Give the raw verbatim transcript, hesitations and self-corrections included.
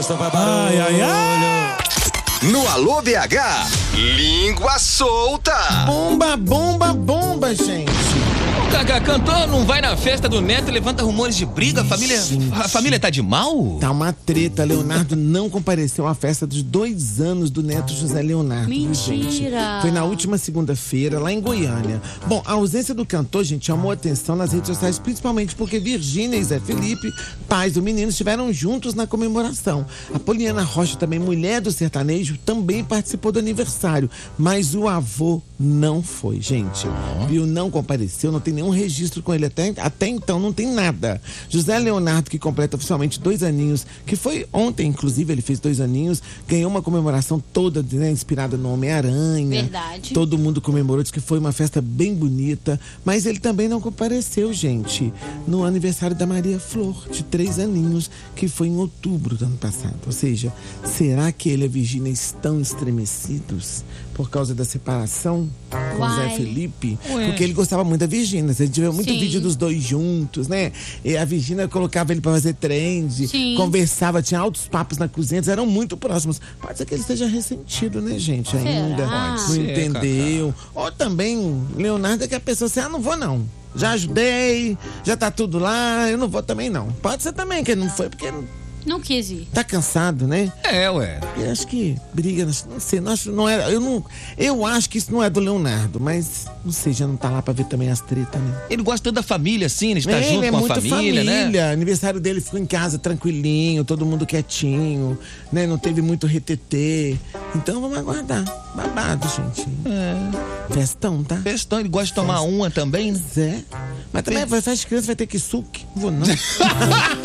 Atenção pra barulho. Ai, ai, ai. No Alô B H, língua solta. Bomba, bomba, bomba, gente. O Cacá, cantor não vai na festa do Neto e levanta rumores de briga? A família, a família tá de mal? Tá uma treta. Leonardo não compareceu à festa dos dois anos do Neto José Leonardo. Mentira. Gente. Foi na última segunda-feira, lá em Goiânia. Bom, a ausência do cantor, gente, chamou atenção nas redes sociais, principalmente porque Virgínia e Zé Felipe, pais do menino, estiveram juntos na comemoração. A Poliana Rocha, também mulher do sertanejo, também participou do aniversário, mas o avô não foi, gente. Viu, não compareceu, não tem nenhum registro com ele até, até então, não tem nada. José Leonardo, que completa oficialmente dois aninhos, que foi ontem, inclusive, ele fez dois aninhos, ganhou uma comemoração toda, né, inspirada no Homem-Aranha. Verdade. Todo mundo comemorou, disse que foi uma festa bem bonita, mas ele também não compareceu, gente, no aniversário da Maria Flor, de três aninhos, que foi em outubro do ano passado. Ou seja, será que ele e a Virgínia estão estremecidos por causa da separação com o Zé Felipe? Ué. Porque ele gostava muito da Virgínia. A gente vê muito Sim. vídeo dos dois juntos, né? E a Virgínia colocava ele pra fazer trend, Sim. conversava, tinha altos papos na cozinha, eles eram muito próximos. Pode ser que ele esteja ressentido, né, gente? Ainda. Será? Não Pode ser, entendeu. Ou também, Leonardo é que a pessoa assim, ah, não vou não. Já ajudei, já tá tudo lá, eu não vou também não. Pode ser também que ele não foi, porque Não quis ir. tá cansado, né? É, ué. Eu acho que briga, não sei, não acho, não era, eu não, eu acho que isso não é do Leonardo, mas não sei, já não tá lá pra ver também as tretas, né? Ele gosta tanto da família, assim, ele está Ele junto é com a muito família, né? Aniversário dele ficou em casa tranquilinho, todo mundo quietinho, né? Não teve muito retetê. Então vamos aguardar. Babado, gente. É. Festão, tá? Festão, ele gosta de tomar uma também, né? Zé. Mas também faz criança, vai ter que suque. Não vou não.